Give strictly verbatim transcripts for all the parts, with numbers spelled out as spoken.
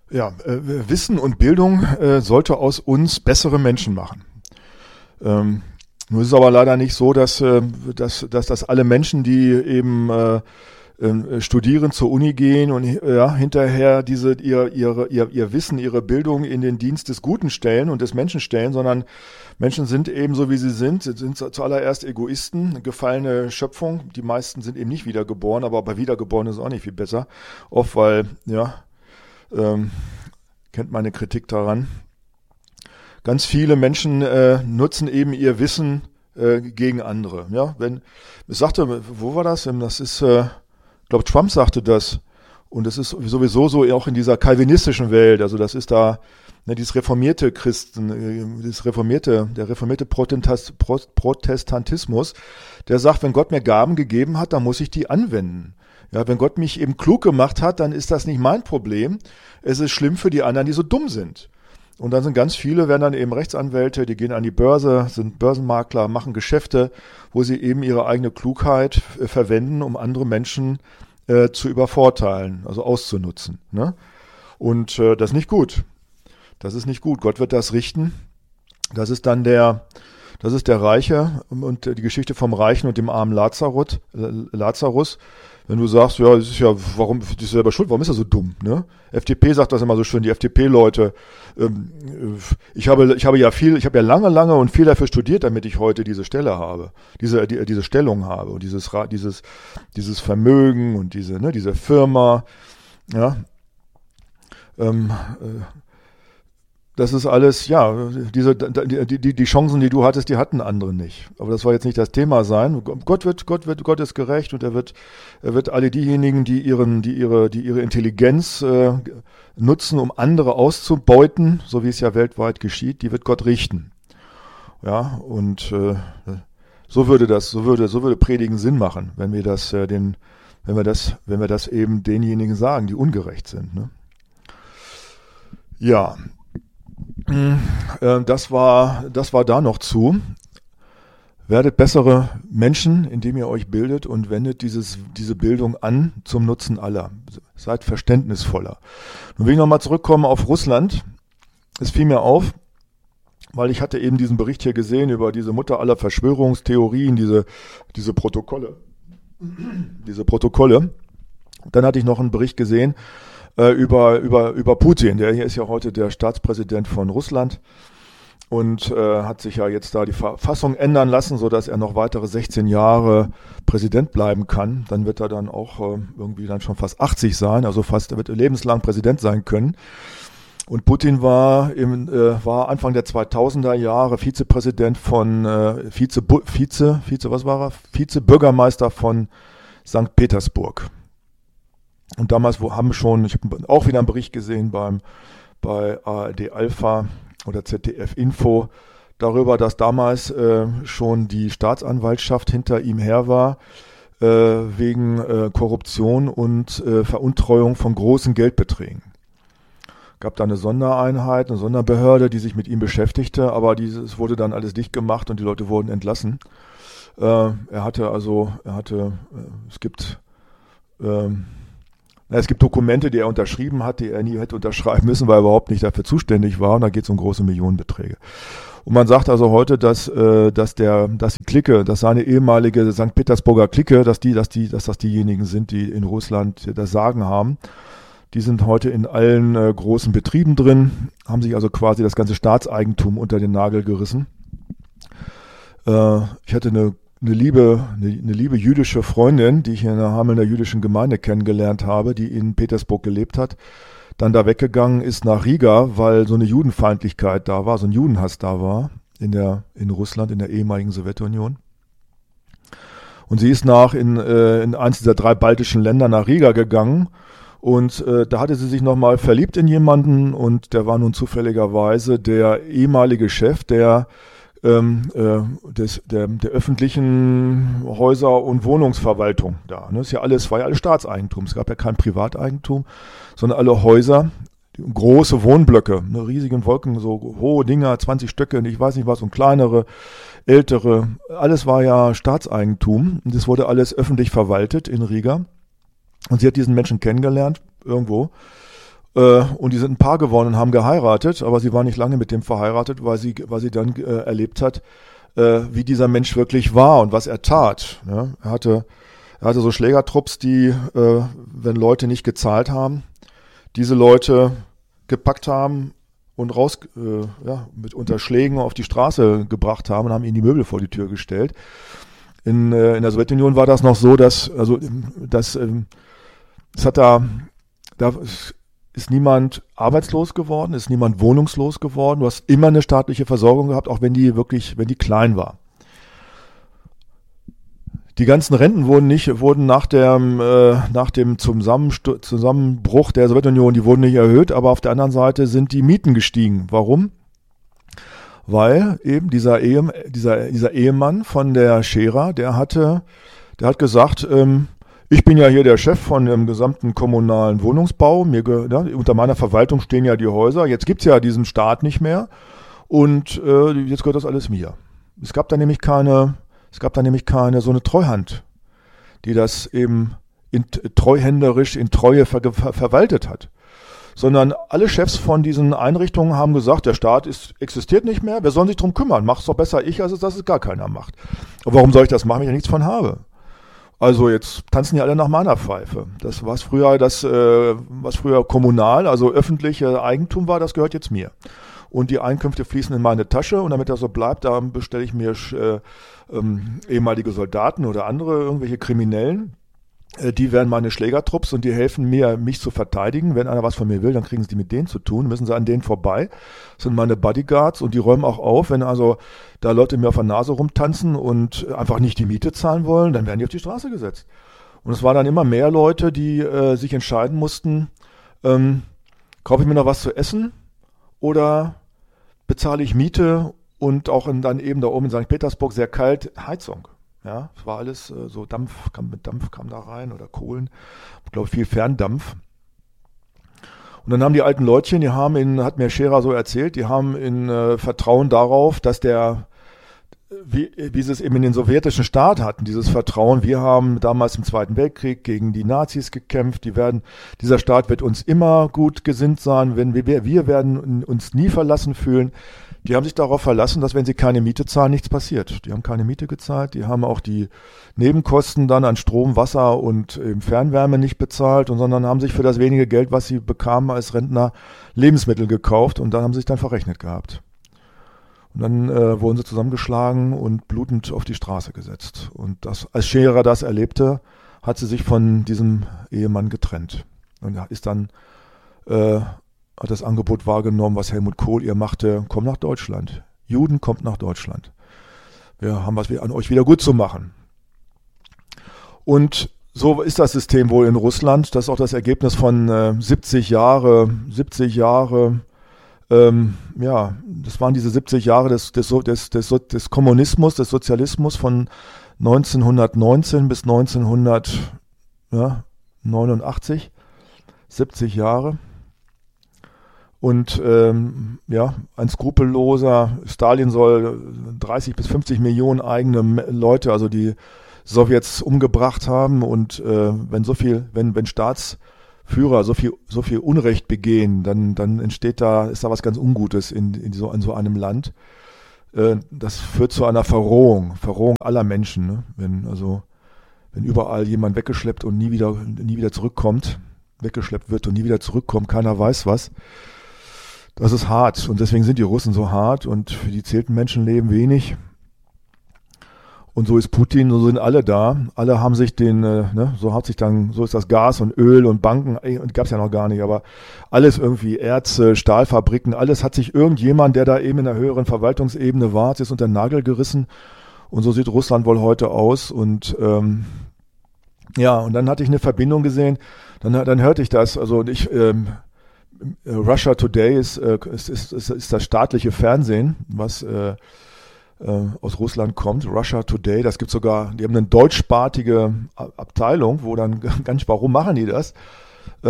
Ja, äh, Wissen und Bildung äh, sollte aus uns bessere Menschen machen. Ähm, nur ist es aber leider nicht so, dass, äh, dass, dass, dass alle Menschen, die eben äh, äh, studieren, zur Uni gehen und ja, hinterher diese, ihr, ihre, ihr, ihr Wissen, ihre Bildung in den Dienst des Guten stellen und des Menschen stellen, sondern Menschen sind eben so, wie sie sind, sind zuallererst Egoisten, gefallene Schöpfung. Die meisten sind eben nicht wiedergeboren, aber bei Wiedergeborenen ist es auch nicht viel besser. Oft, weil, ja, ähm, kennt meine Kritik daran. Ganz viele Menschen äh, nutzen eben ihr Wissen äh, gegen andere. Ja, wenn, ich sagte, wo war das? Das ist, äh, ich glaube, Trump sagte das. Und das ist sowieso so auch in dieser calvinistischen Welt. Also das ist da, ne, dieses reformierte Christen, dieses reformierte, der reformierte Protestantismus, der sagt, wenn Gott mir Gaben gegeben hat, dann muss ich die anwenden. Ja, wenn Gott mich eben klug gemacht hat, dann ist das nicht mein Problem. Es ist schlimm für die anderen, die so dumm sind. Und dann sind ganz viele, werden dann eben Rechtsanwälte, die gehen an die Börse, sind Börsenmakler, machen Geschäfte, wo sie eben ihre eigene Klugheit äh, verwenden, um andere Menschen äh, zu übervorteilen, also auszunutzen. Ne? Und äh, das ist nicht gut. Das ist nicht gut. Gott wird das richten. Das ist dann der, das ist der Reiche und die Geschichte vom Reichen und dem armen Lazarus. Lazarus. Wenn du sagst, ja, das ist ja, warum, das ist selber schuld, warum ist er so dumm, ne? F D P sagt das immer so schön, die F D P-Leute, ähm, ich habe, ich habe ja viel, ich habe ja lange, lange und viel dafür studiert, damit ich heute diese Stelle habe, diese, die, diese Stellung habe und dieses, dieses, dieses Vermögen und diese, ne, diese Firma, ja, ähm, äh, das ist alles, ja, diese, die, die, die Chancen, die du hattest, die hatten andere nicht. Aber das soll jetzt nicht das Thema sein. Gott wird, Gott wird, Gott ist gerecht und er wird, er wird alle diejenigen, die ihren, die ihre, die ihre Intelligenz äh, nutzen, um andere auszubeuten, so wie es ja weltweit geschieht, die wird Gott richten. Ja, und äh, so würde das, so würde, so würde Predigen Sinn machen, wenn wir das, äh, den, wenn wir das, wenn wir das eben denjenigen sagen, die ungerecht sind. Ne? Ja. Das war, das war da noch zu. Werdet bessere Menschen, indem ihr euch bildet und wendet dieses, diese Bildung an zum Nutzen aller. Seid verständnisvoller. Nun will ich nochmal zurückkommen auf Russland. Es fiel mir auf, weil ich hatte eben diesen Bericht hier gesehen über diese Mutter aller Verschwörungstheorien, diese, diese Protokolle. Diese Protokolle. Dann hatte ich noch einen Bericht gesehen, über über über Putin, der hier ist ja heute der Staatspräsident von Russland und äh, hat sich ja jetzt da die Verfassung ändern lassen, so dass er noch weitere sechzehn Jahre Präsident bleiben kann. Dann wird er dann auch äh, irgendwie dann schon fast achtzig sein, also fast, er wird lebenslang Präsident sein können. Und Putin war im äh, war Anfang der zweitausender Jahre Vizepräsident von äh, Vize Vize Vize was war er? Vizebürgermeister von Sankt Petersburg. Und damals wo haben schon, ich habe auch wieder einen Bericht gesehen beim bei A R D Alpha oder Z D F Info darüber, dass damals äh, schon die Staatsanwaltschaft hinter ihm her war äh, wegen äh, Korruption und äh, Veruntreuung von großen Geldbeträgen. Gab da eine Sondereinheit, eine Sonderbehörde, die sich mit ihm beschäftigte, aber dieses wurde dann alles dicht gemacht und die Leute wurden entlassen. Äh, er hatte also, er hatte, äh, es gibt ähm, Es gibt Dokumente, die er unterschrieben hat, die er nie hätte unterschreiben müssen, weil er überhaupt nicht dafür zuständig war. Und da geht es um große Millionenbeträge. Und man sagt also heute, dass, äh, dass der, dass die Clique, dass seine ehemalige Sankt Petersburger Clique, dass die, dass die, dass das diejenigen sind, die in Russland das Sagen haben. Die sind heute in allen äh, großen Betrieben drin, haben sich also quasi das ganze Staatseigentum unter den Nagel gerissen. Äh, ich hatte eine Eine liebe, eine, eine liebe jüdische Freundin, die ich in einer Hamelner jüdischen Gemeinde kennengelernt habe, die in Petersburg gelebt hat, dann da weggegangen ist nach Riga, weil so eine Judenfeindlichkeit da war, so ein Judenhass da war in der in Russland, in der ehemaligen Sowjetunion. Und sie ist nach in, äh, in eins dieser drei baltischen Länder nach Riga gegangen und äh, da hatte sie sich nochmal verliebt in jemanden und der war nun zufälligerweise der ehemalige Chef der Ähm, äh, des, der, der öffentlichen Häuser- und Wohnungsverwaltung da. Ne? Das ist ja alles, war ja alles Staatseigentum. Es gab ja kein Privateigentum, sondern alle Häuser, große Wohnblöcke, ne, riesigen Wolken, so hohe Dinger, zwanzig Stöcke, ich weiß nicht was, und kleinere, ältere. Alles war ja Staatseigentum. Und das wurde alles öffentlich verwaltet in Riga. Und sie hat diesen Menschen kennengelernt, irgendwo. Äh, und die sind ein Paar geworden und haben geheiratet, aber sie war nicht lange mit dem verheiratet, weil sie, weil sie dann äh, erlebt hat, äh, wie dieser Mensch wirklich war und was er tat. Ja? Er hatte, er hatte so Schlägertrupps, die, äh, wenn Leute nicht gezahlt haben, diese Leute gepackt haben und raus, äh, ja, mit Unterschlägen auf die Straße gebracht haben und haben ihnen die Möbel vor die Tür gestellt. In, äh, in der Sowjetunion war das noch so, dass, also, dass, ähm, es hat da, da ist niemand arbeitslos geworden, ist niemand wohnungslos geworden. Du hast immer eine staatliche Versorgung gehabt, auch wenn die wirklich, wenn die klein war. Die ganzen Renten wurden nicht, wurden nach dem, äh, nach dem Zusammenstu- Zusammenbruch der Sowjetunion, die wurden nicht erhöht, aber auf der anderen Seite sind die Mieten gestiegen. Warum? Weil eben dieser, Ehe, dieser, dieser Ehemann von der Scherer, der hatte, der hat gesagt, ähm, ich bin ja hier der Chef von dem gesamten kommunalen Wohnungsbau. Mir, ja, unter meiner Verwaltung stehen ja die Häuser. Jetzt gibt's ja diesen Staat nicht mehr und äh, jetzt gehört das alles mir. Es gab da nämlich keine, es gab da nämlich keine so eine Treuhand, die das eben in, treuhänderisch in Treue ver, ver, verwaltet hat. Sondern alle Chefs von diesen Einrichtungen haben gesagt, der Staat ist, existiert nicht mehr, wer soll sich drum kümmern? Macht's doch besser ich, als dass es gar keiner macht. Aber warum soll ich das machen, wenn ich ja nichts von habe? Also jetzt tanzen ja alle nach meiner Pfeife. Das, was früher das, äh, was früher kommunal, also öffentliche Eigentum war, das gehört jetzt mir. Und die Einkünfte fließen in meine Tasche und damit das so bleibt, da bestelle ich mir äh, ähm, ehemalige Soldaten oder andere, irgendwelche Kriminellen. Äh, die werden meine Schlägertrupps und die helfen mir, mich zu verteidigen. Wenn einer was von mir will, dann kriegen sie die mit denen zu tun, müssen sie an denen vorbei. Das sind meine Bodyguards und die räumen auch auf, wenn also da Leute mir auf der Nase rumtanzen und einfach nicht die Miete zahlen wollen, dann werden die auf die Straße gesetzt. Und es waren dann immer mehr Leute, die äh, sich entscheiden mussten, ähm, kaufe ich mir noch was zu essen oder bezahle ich Miete und auch in, dann eben da oben in Sankt Petersburg sehr kalt Heizung. Ja, es war alles äh, so Dampf, kam mit Dampf kam da rein oder Kohlen, ich glaube viel Ferndampf. Und dann haben die alten Leutchen, die haben in, hat mir Scherer so erzählt, die haben in äh, Vertrauen darauf, dass der, wie, wie sie es eben in den sowjetischen Staat hatten, dieses Vertrauen, wir haben damals im Zweiten Weltkrieg gegen die Nazis gekämpft, die werden, dieser Staat wird uns immer gut gesinnt sein, wenn wir, wir werden uns nie verlassen fühlen. Die haben sich darauf verlassen, dass wenn sie keine Miete zahlen, nichts passiert. Die haben keine Miete gezahlt, die haben auch die Nebenkosten dann an Strom, Wasser und eben Fernwärme nicht bezahlt, und sondern haben sich für das wenige Geld, was sie bekamen als Rentner, Lebensmittel gekauft und dann haben sie sich dann verrechnet gehabt. Und dann äh, wurden sie zusammengeschlagen und blutend auf die Straße gesetzt. Und das, als Scherer das erlebte, hat sie sich von diesem Ehemann getrennt und ist dann äh, hat das Angebot wahrgenommen, was Helmut Kohl ihr machte, komm nach Deutschland. Juden, kommt nach Deutschland. Wir haben was an euch wieder gut zu machen. Und so ist das System wohl in Russland. Das ist auch das Ergebnis von äh, siebzig Jahre, siebzig Jahre, ähm, ja, das waren diese siebzig Jahre des, des, des, des, des Kommunismus, des Sozialismus von neunzehnhundertneunzehn bis neunzehnhundertneunundachtzig. siebzig Jahre. Und ähm, ja, ein skrupelloser, Stalin soll dreißig bis fünfzig Millionen eigene Leute, also die Sowjets, umgebracht haben. Und äh, wenn so viel, wenn wenn Staatsführer so viel so viel Unrecht begehen, dann dann entsteht da, ist da was ganz Ungutes in, in so in so einem Land. Äh, das führt zu einer Verrohung, Verrohung aller Menschen. Ne? Wenn also wenn überall jemand weggeschleppt und nie wieder nie wieder zurückkommt, weggeschleppt wird und nie wieder zurückkommt, keiner weiß was. Das ist hart und deswegen sind die Russen so hart und für die zählten Menschenleben wenig. Und so ist Putin, so sind alle da. Alle haben sich den, äh, ne, so hat sich dann, so ist das Gas und Öl und Banken, äh, und gab's ja noch gar nicht, aber alles irgendwie, Erze, Stahlfabriken, alles hat sich irgendjemand, der da eben in der höheren Verwaltungsebene war, jetzt unter den Nagel gerissen. Und so sieht Russland wohl heute aus. Und ähm, ja, und dann hatte ich eine Verbindung gesehen, dann, dann hörte ich das, also ich, ähm, Russia Today ist, äh, ist, ist, ist, ist das staatliche Fernsehen, was äh, äh, aus Russland kommt. Russia Today, das gibt sogar, die haben eine deutschsprachige Abteilung, wo dann ganz, warum machen die das? Ähm,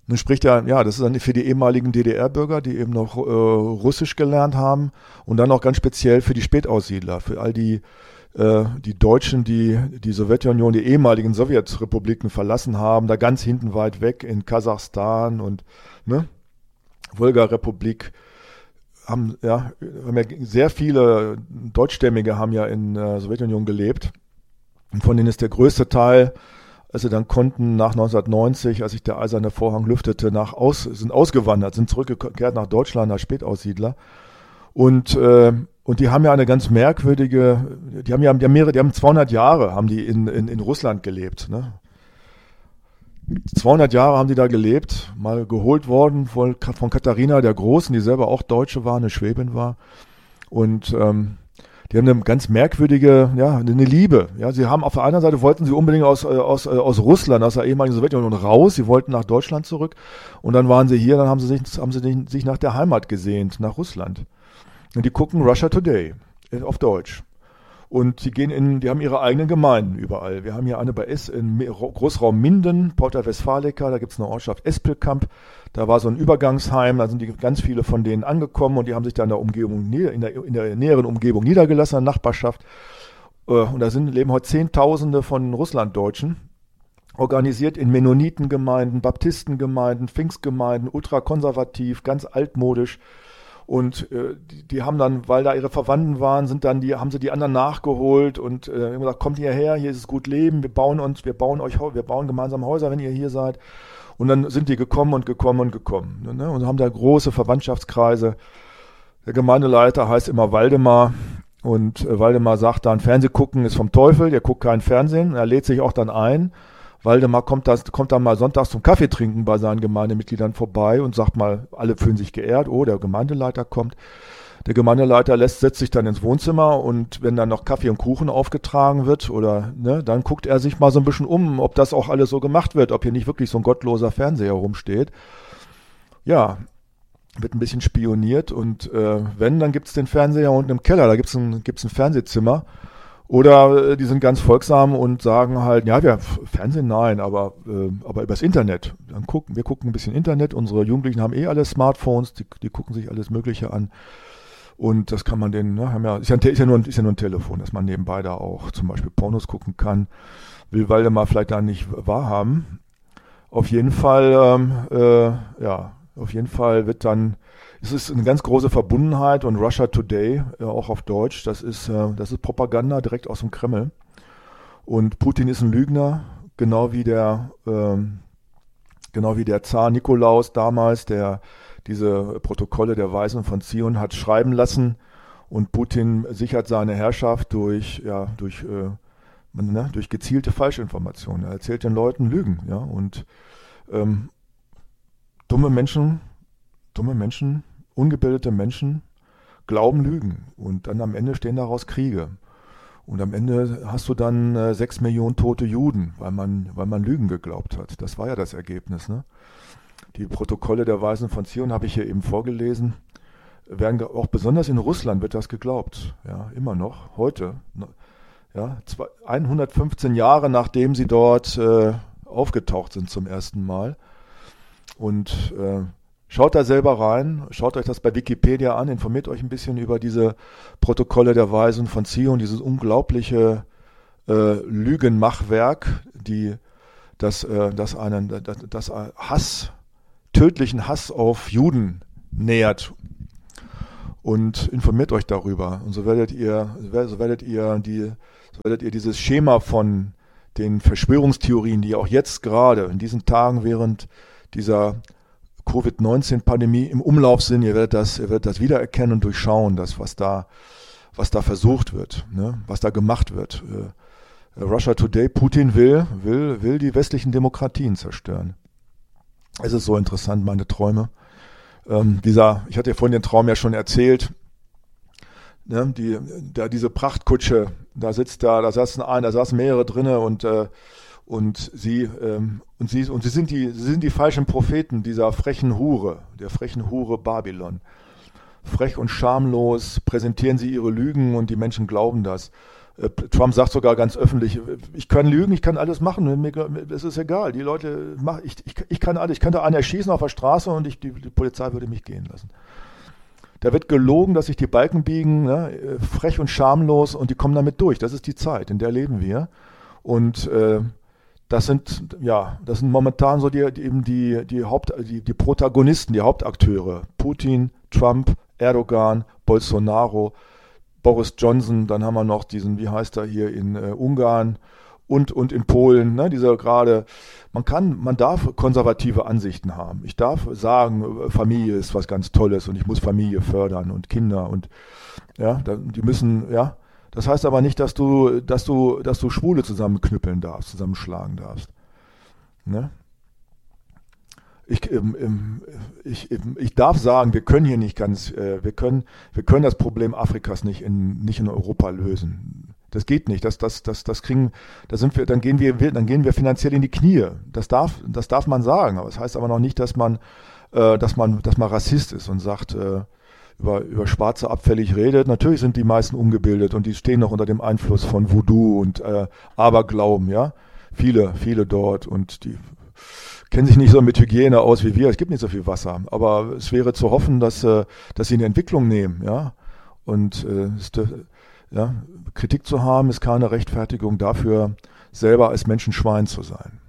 Nun spricht er, ja, das ist dann für die ehemaligen D D R-Bürger, die eben noch äh, Russisch gelernt haben und dann auch ganz speziell für die Spätaussiedler, für all die, äh, die Deutschen, die die Sowjetunion, die ehemaligen Sowjetrepubliken verlassen haben, da ganz hinten weit weg in Kasachstan und ne, Wolga-Republik, haben ja, haben ja sehr viele Deutschstämmige haben ja in der Sowjetunion gelebt und von denen ist der größte Teil, als sie dann konnten, nach neunzehnhundertneunzig, als sich der eiserne Vorhang lüftete, nach aus, sind ausgewandert, sind zurückgekehrt nach Deutschland als Spätaussiedler. Und, äh, und die haben ja eine ganz merkwürdige, die haben ja die haben mehrere, die haben zweihundert Jahre haben die in, in, in Russland gelebt. Ne? zweihundert Jahre haben die da gelebt, mal geholt worden von, von Katharina der Großen, die selber auch Deutsche war, eine Schwäbin war. Und ähm, die haben eine ganz merkwürdige, ja, eine Liebe. Ja, sie haben auf der einen Seite wollten sie unbedingt aus, aus, aus Russland, aus der ehemaligen Sowjetunion raus. Sie wollten nach Deutschland zurück. Und dann waren sie hier, dann haben sie sich, haben sie sich nach der Heimat gesehnt, nach Russland. Und die gucken Russia Today auf Deutsch. Und die gehen in, die haben ihre eigenen Gemeinden überall. Wir haben hier eine bei S in Großraum Minden, Porta Westfalica, da gibt es eine Ortschaft Espelkamp. Da war so ein Übergangsheim, da sind die ganz viele von denen angekommen und die haben sich da in der Umgebung, in der, in der näheren Umgebung niedergelassen, in der Nachbarschaft. Und da sind, leben heute Zehntausende von Russlanddeutschen, organisiert in Mennonitengemeinden, Baptistengemeinden, Pfingstgemeinden, ultrakonservativ, ganz altmodisch. Und äh, die, die haben dann, weil da ihre Verwandten waren, sind dann die, haben sie die anderen nachgeholt und äh, haben gesagt, kommt hierher, hier ist es gut Leben, wir bauen uns, wir bauen euch, wir bauen gemeinsam Häuser, wenn ihr hier seid. Und dann sind die gekommen und gekommen und gekommen. Ne? Und haben da große Verwandtschaftskreise. Der Gemeindeleiter heißt immer Waldemar. Und äh, Waldemar sagt dann, Fernsehgucken ist vom Teufel, der guckt kein Fernsehen. Er lädt sich auch dann ein. Waldemar kommt, das, kommt dann mal sonntags zum Kaffee trinken bei seinen Gemeindemitgliedern vorbei und sagt mal, alle fühlen sich geehrt, oh, der Gemeindeleiter kommt. Der Gemeindeleiter lässt, setzt sich dann ins Wohnzimmer und wenn dann noch Kaffee und Kuchen aufgetragen wird oder, ne, dann guckt er sich mal so ein bisschen um, ob das auch alles so gemacht wird, ob hier nicht wirklich so ein gottloser Fernseher rumsteht. Ja, wird ein bisschen spioniert und äh, wenn, dann gibt's den Fernseher unten im Keller, da gibt's ein, gibt's ein Fernsehzimmer. Oder die sind ganz folgsam und sagen halt, ja, wir Fernsehen nein, aber äh, aber übers Internet. Dann gucken, wir gucken ein bisschen Internet. Unsere Jugendlichen haben eh alle Smartphones, die, die gucken sich alles Mögliche an. Und das kann man denen, ne, haben ja, ist ja, ist ja nur ein, ist ja nur ein Telefon, dass man nebenbei da auch zum Beispiel Pornos gucken kann. Will Waldemar vielleicht da nicht wahrhaben. Auf jeden Fall, ähm, äh, ja, auf jeden Fall wird dann es ist eine ganz große Verbundenheit und Russia Today, äh, auch auf Deutsch, das ist, äh, das ist Propaganda direkt aus dem Kreml. Und Putin ist ein Lügner, genau wie der, ähm, genau wie der Zar Nikolaus damals, der diese Protokolle der Weisen von Zion hat schreiben lassen. Und Putin sichert seine Herrschaft durch, ja, durch, äh, ne, durch gezielte Falschinformationen. Er erzählt den Leuten Lügen, ja, und ähm, dumme Menschen, dumme Menschen, ungebildete Menschen glauben Lügen und dann am Ende stehen daraus Kriege. Und am Ende hast du dann äh, sechs Millionen tote Juden, weil man, weil man Lügen geglaubt hat. Das war ja das Ergebnis. Ne? Die Protokolle der Weisen von Zion habe ich hier eben vorgelesen. Werden ge- auch besonders in Russland wird das geglaubt. Ja, immer noch, heute. Ja, zwei, hundertfünfzehn Jahre nachdem sie dort äh, aufgetaucht sind zum ersten Mal. Und äh, schaut da selber rein, schaut euch das bei Wikipedia an, informiert euch ein bisschen über diese Protokolle der Weisen von Zion, dieses unglaubliche äh, Lügenmachwerk, die das, äh, das einen das, das Hass, tödlichen Hass auf Juden nährt. Und informiert euch darüber. Und so werdet ihr, so werdet ihr die, so werdet ihr dieses Schema von den Verschwörungstheorien, die auch jetzt gerade in diesen Tagen während dieser Covid neunzehn Pandemie im Umlauf sind, ihr werdet das, ihr werdet das wiedererkennen und durchschauen, das, was da, was da versucht wird, ne? Was da gemacht wird. Äh, Russia Today, Putin will, will, will die westlichen Demokratien zerstören. Es ist so interessant, meine Träume. Ähm, dieser, ich hatte ja vorhin den Traum ja schon erzählt, ne? Die, da diese Prachtkutsche, da sitzt da, da saßen ein, da saßen mehrere drinne und äh, Und sie, ähm, und sie, und sie sind die, sie sind die falschen Propheten dieser frechen Hure, der frechen Hure Babylon. Frech und schamlos präsentieren sie ihre Lügen und die Menschen glauben das. Äh, Trump sagt sogar ganz öffentlich, ich kann lügen, ich kann alles machen, mir, es ist egal. Die Leute, mach, ich, ich, ich kann alles, ich könnte einen erschießen auf der Straße und ich, die, die Polizei würde mich gehen lassen. Da wird gelogen, dass sich die Balken biegen, ne, frech und schamlos, und die kommen damit durch. Das ist die Zeit, in der leben wir. Und äh, das sind ja, das sind momentan so die, die eben die die Haupt die, die Protagonisten, die Hauptakteure: Putin, Trump, Erdogan, Bolsonaro, Boris Johnson. Dann haben wir noch diesen, wie heißt er hier in äh, Ungarn und und in Polen. Ne, dieser gerade. Man kann, man darf konservative Ansichten haben. Ich darf sagen, Familie ist was ganz Tolles und ich muss Familie fördern und Kinder und ja, die müssen, ja. Das heißt aber nicht, dass du, dass du, dass du Schwule zusammenknüppeln darfst, zusammenschlagen darfst. Ne? Ich, ähm, ich, ich darf sagen, wir können hier nicht ganz, äh, wir können, wir können das Problem Afrikas nicht in, nicht in Europa lösen. Das geht nicht. Das, das, das, das kriegen, da sind wir, dann gehen wir, dann gehen wir finanziell in die Knie. Das darf, das darf man sagen. Aber das heißt aber noch nicht, dass man, äh, dass man, dass man Rassist ist und sagt, äh, über, über Schwarze abfällig redet. Natürlich sind die meisten ungebildet und die stehen noch unter dem Einfluss von Voodoo und äh, Aberglauben, ja. Viele, viele dort, und die kennen sich nicht so mit Hygiene aus wie wir. Es gibt nicht so viel Wasser. Aber es wäre zu hoffen, dass, äh, dass sie eine Entwicklung nehmen, ja. Und äh, es, ja, Kritik zu haben, ist keine Rechtfertigung dafür, selber als Menschenschwein zu sein.